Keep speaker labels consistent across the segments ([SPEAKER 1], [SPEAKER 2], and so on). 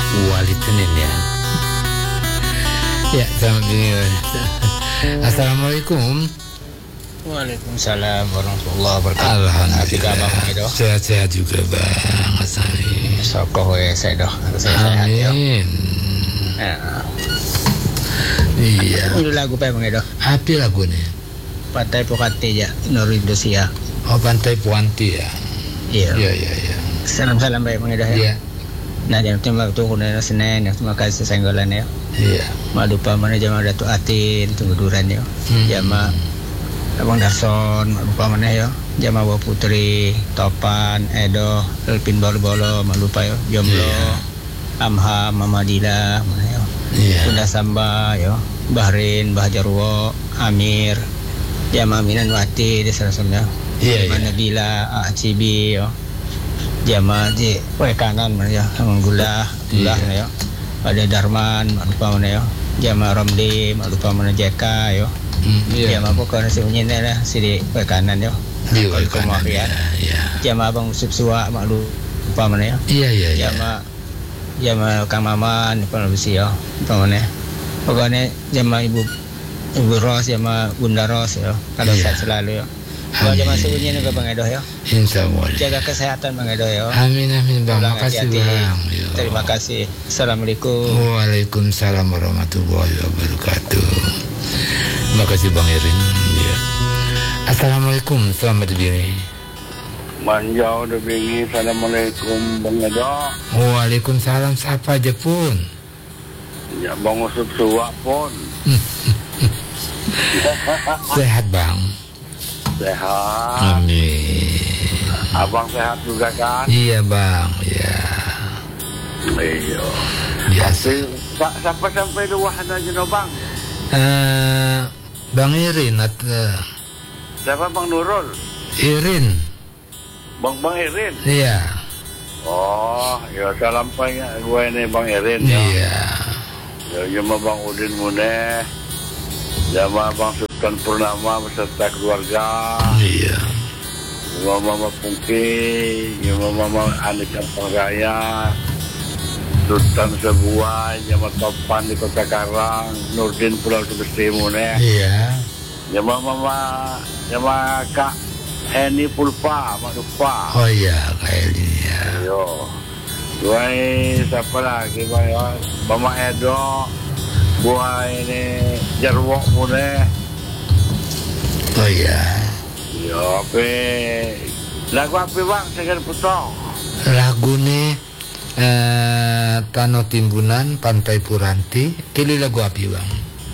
[SPEAKER 1] Walitenin ya. Ya, selamat pagi. Assalamualaikum.
[SPEAKER 2] Waalaikumsalam warahmatullahi wabarakatuh.
[SPEAKER 1] Alhamdulillah. Sehat-sehat juga bang. Asani.
[SPEAKER 2] Sokoh saya dah. Sehat ya.
[SPEAKER 1] Amin. Iya.
[SPEAKER 2] Ini lagu apa bang Edo?
[SPEAKER 1] Apa lagu nih?
[SPEAKER 2] Pantai Pokati ya, Nur Indonesia.
[SPEAKER 1] Oh, Pantai Puanti ya.
[SPEAKER 2] Iya.
[SPEAKER 1] Iya.
[SPEAKER 2] Salam baik bang Edo ya.
[SPEAKER 1] Iya.
[SPEAKER 2] Nah, jangan terima kasih kuna Senin, terima kasih senggolan ya.
[SPEAKER 1] Iya.
[SPEAKER 2] Malupa mana jama Datu Atin, tunggu duran ya. Jama Abang Darson, lupa mana ya. Jama Bawa Putri, Topan, Edo, Elpin Bolo, lupa ya. Jomblo, Amha, Mama Dila, mana ya. Bunda Samba ya. Bahrin, Bahajarwo, Amir, Jama Minan Wati, di sana-sana. Jama Nabila, Cibi ya. Jama di kanan mana ya. Gula ya. Ada Darman, lupa mana ya. Jama Romdi, lupa mana Jeka ya. Jama pokoknya semuanya lah sidi kanan ya.
[SPEAKER 1] Di kanan ya.
[SPEAKER 2] Jama Abang Usip Suwa lupa mana ya.
[SPEAKER 1] Iya.
[SPEAKER 2] Jama Kang Maman lupa besi ya. Lupa mana. Pokoknya jama Ibu Ros, jama Bunda Ros ya. Kalau sehat selalu ya. Kalau jama semuanya juga Bang Edo ya.
[SPEAKER 1] Insyaallah.
[SPEAKER 2] Jaga kesehatan Bang Edo ya.
[SPEAKER 1] Amin bang. Makasih bang.
[SPEAKER 2] Terima kasih. Assalamualaikum.
[SPEAKER 1] Waalaikumsalam warahmatullahi wabarakatuh. Terima kasih Bang Erin. Ya. Assalamualaikum, selamat dibini.
[SPEAKER 3] Manjau dibini. Assalamualaikum Bang Edo.
[SPEAKER 1] Waalaikumsalam, siapa aja pun.
[SPEAKER 3] Ya Bang Usip Suwa pun.
[SPEAKER 1] Sehat Bang.
[SPEAKER 3] Sehat.
[SPEAKER 1] Amin.
[SPEAKER 3] Abang sehat juga kan?
[SPEAKER 1] Iya Bang, ya.
[SPEAKER 3] Iya.
[SPEAKER 1] Biasa.
[SPEAKER 3] Sampai luahan aja no Bang.
[SPEAKER 1] Bang Irin
[SPEAKER 3] Siapa Bang Nurul?
[SPEAKER 1] Irin.
[SPEAKER 3] Bang Irin?
[SPEAKER 1] Iya.
[SPEAKER 3] Oh, ya salam banyak gue ini Bang Irin ya.
[SPEAKER 1] Iya.
[SPEAKER 3] Ya sama Bang Udin Muneh, sama Bang Sultan Purnama beserta keluarga.
[SPEAKER 1] Iya.
[SPEAKER 3] Sama Mama Pungki, sama Mama Anika Pangraya, Sultan Sebuah, sama Topan di Kota Karang, Nurdin Pulau Sebesti Muneh.
[SPEAKER 1] Iya.
[SPEAKER 3] Sama Kak Eni Pulpa, Mak Lupa.
[SPEAKER 1] Oh iya, kayak ini ya.
[SPEAKER 3] Yo. Gue siapa lagi Bang ya? Mama Edo, buah ini Jarwo Muneh.
[SPEAKER 1] Oh iya.
[SPEAKER 3] Yo, lagu apa Bang? Saya potong.
[SPEAKER 1] Lagu nih Tano Timbunan, Pantai Puranti. Kili lagu apa Bang?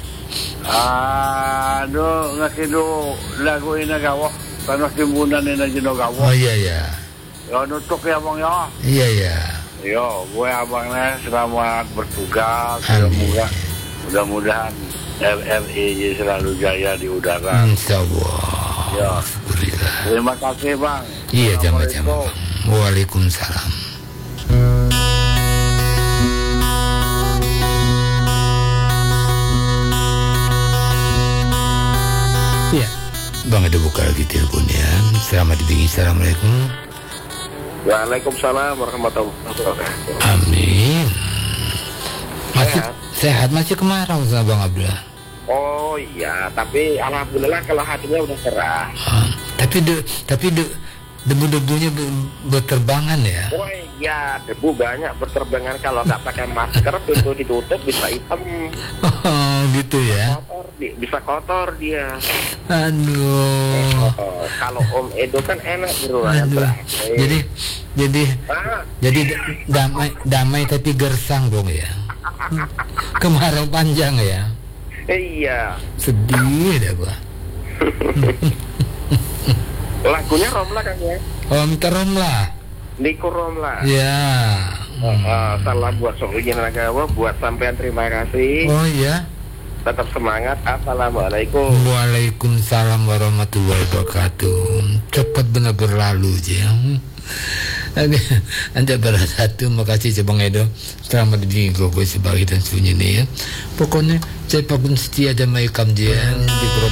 [SPEAKER 3] Aduh, ngasih lagu ini gawah. Tano Timbunan ini jino gawah.
[SPEAKER 1] Oh iya.
[SPEAKER 3] Yo, nutuk ya Bang ya.
[SPEAKER 1] Iya.
[SPEAKER 3] Yo, gue abangnya selamat bertugas. Mudah-mudahan RRI selalu jaya di udara.
[SPEAKER 1] Insyaallah.
[SPEAKER 3] Ya.
[SPEAKER 1] Alhamdulillah.
[SPEAKER 3] Terima kasih Bang.
[SPEAKER 1] Iya, sama-sama Bang. Waalaikumsalam. Iya, Bang ada buka lagi teleponnya. Selamat dibingi. Assalamualaikum.
[SPEAKER 3] Waalaikumsalam warahmatullahi wabarakatuh.
[SPEAKER 1] Amin. Masih sehat, masih kemarau sama Bang Abdullah.
[SPEAKER 3] Oh iya, tapi alhamdulillah kalau hatinya udah cerah.
[SPEAKER 1] Tapi debu-debunya berterbangan ya.
[SPEAKER 3] Oh iya, debu banyak berterbangan kalau nggak pakai masker, pintu ditutup bisa hitam.
[SPEAKER 1] Oh gitu ya.
[SPEAKER 3] Bisa kotor dia.
[SPEAKER 1] Aduh.
[SPEAKER 3] Kalau Om Edo kan enak di ruangan.
[SPEAKER 1] Jadi damai tapi gersang dong ya. Kemarau panjang ya.
[SPEAKER 3] Iya.
[SPEAKER 1] Sedih dah gua.
[SPEAKER 3] Lagunya Romla kan ya?
[SPEAKER 1] Romla.
[SPEAKER 3] Niko Romla.
[SPEAKER 1] Ya.
[SPEAKER 3] Salam buat Sohujin Nagawa, buat sampean terima kasih.
[SPEAKER 1] Oh iya.
[SPEAKER 3] Tetap semangat. Assalamualaikum.
[SPEAKER 1] Waalaikumsalam warahmatullahi wabarakatuh. Cepat benar berlalu aja. Anda bersatu, makasih Bang Edo. Selamat minggu gue sebagai dan sunyi nih ya. Pokoknya saya pun setia dan maikam dia di